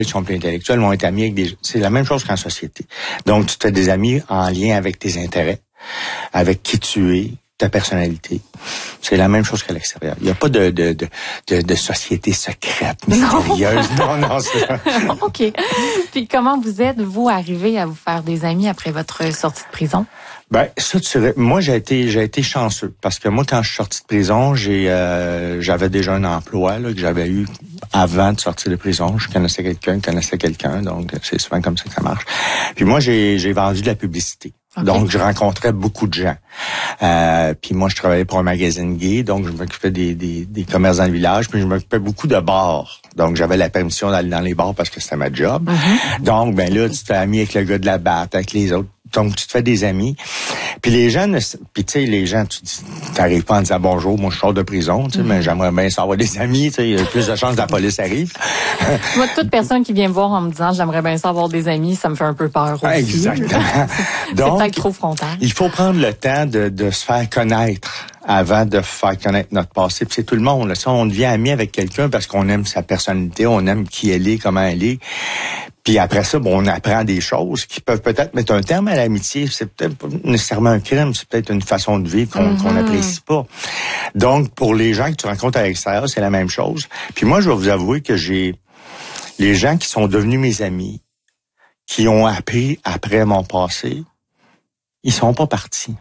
qui sont plus intellectuels vont être amis avec des... C'est la même chose qu'en société. Donc, tu te fais des amis en lien avec tes intérêts, avec qui tu es, ta personnalité. C'est la même chose qu'à l'extérieur. Il n'y a pas de société secrète, mystérieuse. Non, c'est ça. OK. Puis comment vous êtes, vous, arrivé à vous faire des amis après votre sortie de prison? Ben, ça, moi, j'ai été chanceux. Parce que moi, quand je suis sorti de prison, j'avais déjà un emploi, là, que j'avais eu avant de sortir de prison. Je connaissais quelqu'un, donc c'est souvent comme ça que ça marche. Puis moi, j'ai vendu de la publicité. Okay. Donc, je rencontrais beaucoup de gens. Puis moi, je travaillais pour un magazine gay, donc je m'occupais des commerces dans le village, puis je m'occupais beaucoup de bars. Donc, j'avais la permission d'aller dans les bars parce que c'était ma job. Mm-hmm. Donc, ben là, tu t'es ami avec le gars de la batte, avec les autres. Donc, tu te fais des amis. Puis les gens, puis tu sais, les gens, t'arrives pas en disant bonjour, moi je sors de prison, tu sais, mais j'aimerais bien savoir des amis, tu sais, il y a plus de chances que la police arrive. Moi, toute personne qui vient me voir en me disant j'aimerais bien savoir des amis, ça me fait un peu peur aussi. Exactement. Donc, c'est peut-être trop frontal. Il faut prendre le temps de se faire connaître avant de faire connaître notre passé. Puis c'est tout le monde. Là. Ça, on devient ami avec quelqu'un parce qu'on aime sa personnalité, on aime qui elle est, comment elle est. Puis après ça, bon, on apprend des choses qui peuvent peut-être mettre un terme à l'amitié. C'est peut-être pas nécessairement un crime, c'est peut-être une façon de vivre qu'on n'apprécie pas. Donc, pour les gens que tu rencontres à l'extérieur, c'est la même chose. Puis moi, je vais vous avouer que les gens qui sont devenus mes amis, qui ont appris après mon passé, ils sont pas partis.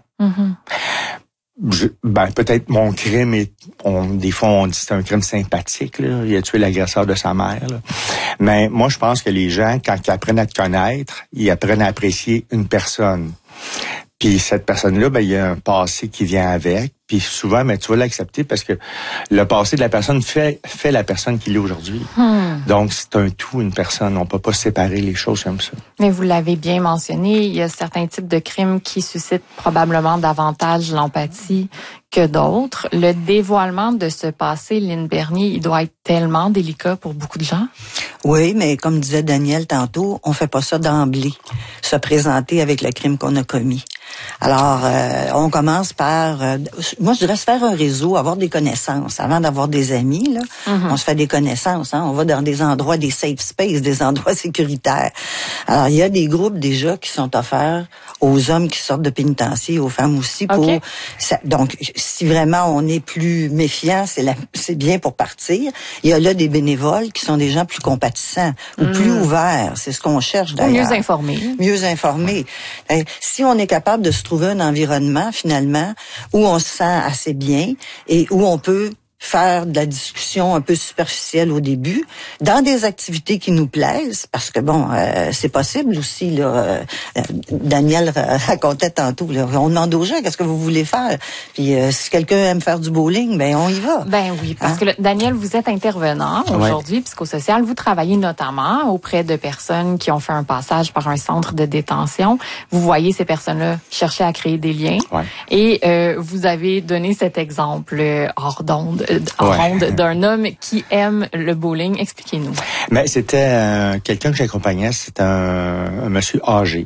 Peut-être mon crime des fois on dit c'est un crime sympathique, là. Il a tué l'agresseur de sa mère, là. Mais moi, je pense que les gens, quand ils apprennent à te connaître, ils apprennent à apprécier une personne. Puis cette personne-là, il y a un passé qui vient avec. Puis souvent, tu vas l'accepter parce que le passé de la personne fait la personne qu'il est aujourd'hui. Donc, c'est un tout, une personne. On peut pas séparer les choses comme ça. Mais vous l'avez bien mentionné, il y a certains types de crimes qui suscitent probablement davantage l'empathie que d'autres. Le dévoilement de ce passé, Lynn Bernier, il doit être tellement délicat pour beaucoup de gens. Oui, mais comme disait Daniel tantôt, on fait pas ça d'emblée, se présenter avec le crime qu'on a commis. Alors, on commence par, moi je dirais se faire un réseau, avoir des connaissances. Avant d'avoir des amis, là, on se fait des connaissances. Hein, on va dans des endroits, des safe spaces, des endroits sécuritaires. Alors, il y a des groupes déjà qui sont offerts aux hommes qui sortent de pénitencier, aux femmes aussi. Donc, si vraiment on est plus méfiant, c'est bien pour partir. Il y a là des bénévoles qui sont des gens plus compatissants ou plus ouverts. C'est ce qu'on cherche d'ailleurs. Mieux informés. Mieux informés. Si on est capable de se trouver un environnement, finalement, où on se sent assez bien et où on peut faire de la discussion un peu superficielle au début, dans des activités qui nous plaisent, parce que c'est possible aussi, là. Daniel racontait tantôt, là, on demande aux gens qu'est-ce que vous voulez faire. Puis si quelqu'un aime faire du bowling, on y va. Oui, parce que Daniel, vous êtes intervenant aujourd'hui, psychosocial. Vous travaillez notamment auprès de personnes qui ont fait un passage par un centre de détention. Vous voyez ces personnes-là chercher à créer des liens. Et vous avez donné cet exemple hors d'onde d'un homme qui aime le bowling. Expliquez-nous. Mais c'était quelqu'un que j'accompagnais, c'était un monsieur âgé.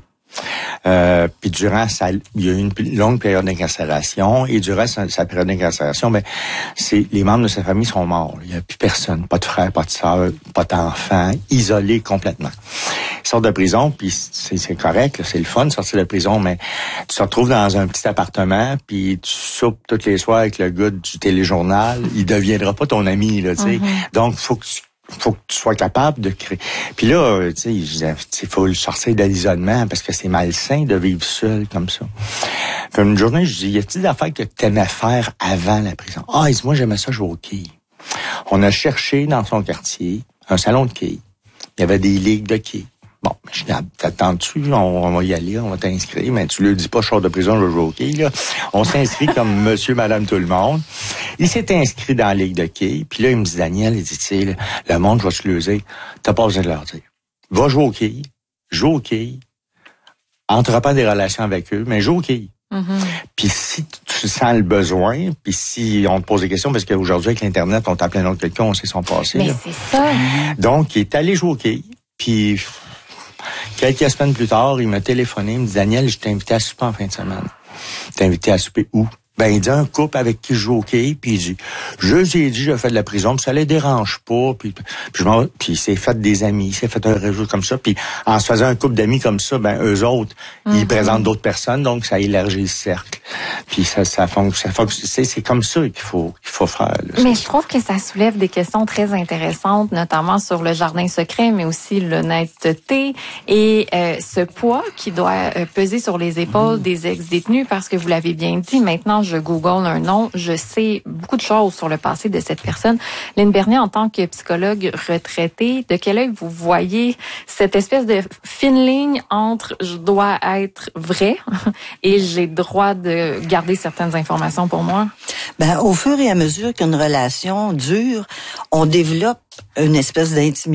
Puis durant il y a eu une longue période d'incarcération et durant sa période d'incarcération, les membres de sa famille sont morts. Il n'y a plus personne, pas de frère, pas de sœur, pas d'enfant, isolé complètement. Il sort de prison, puis c'est correct, là, c'est le fun de sortir de prison, mais tu te retrouves dans un petit appartement, puis tu soupes tous les soirs avec le gars du téléjournal, il deviendra pas ton ami, là, tu sais. Donc, faut que tu sois capable de créer. Puis là, tu sais, je disais, il faut le sortir de l'isolement parce que c'est malsain de vivre seul comme ça. Puis une journée, je dis, y a-t-il des affaires que t'aimais faire avant la prison? Ah, il dit, moi, j'aimais ça jouer au quilles. On a cherché dans son quartier un salon de quilles. Il y avait des ligues de quilles. Bon, je dis, t'attends-tu? On va y aller, on va t'inscrire. Mais tu lui dis pas, je sors de prison, je joue au quilles, là. On s'inscrit comme monsieur, madame, tout le monde. Il s'est inscrit dans la ligue de quilles. Puis là, il me dit, Daniel, il dit, tu sais, le monde, je vais te le dire. T'as pas besoin de leur dire. Va jouer au quilles. Joue au quilles. Entreprends des relations avec eux, mais joue au quilles. Puis si tu sens le besoin, puis si on te pose des questions, parce qu'aujourd'hui, avec l'Internet, on t'appelle un autre quelqu'un, on sait son passé. Mais là. c'est ça. Donc, il est allé jouer au quilles. Puis quelques semaines plus tard, il m'a téléphoné, il me dit, Daniel, je t'ai invité à souper en fin de semaine. Je t'ai invité à souper où? Ben, il dit un couple avec qui je joue au hockey, puis il dit, je lui ai dit, j'ai fait de la prison, puis ça les dérange pas, puis il s'est fait des amis, il s'est fait un réseau comme ça, puis en se faisant un couple d'amis comme ça, ben, eux autres, ils présentent d'autres personnes, donc ça élargit le cercle. Puis ça fonctionne, c'est comme ça qu'il faut faire, là. Mais je trouve que ça soulève des questions très intéressantes, notamment sur le jardin secret, mais aussi l'honnêteté et ce poids qui doit peser sur les épaules des ex-détenus, parce que vous l'avez bien dit, maintenant, je google un nom, je sais beaucoup de choses sur le passé de cette personne. Lynne Bernier, en tant que psychologue retraitée, de quel œil vous voyez cette espèce de fine ligne entre je dois être vrai et j'ai droit de garder certaines informations pour moi? Ben, au fur et à mesure qu'une relation dure, on développe une espèce d'intimité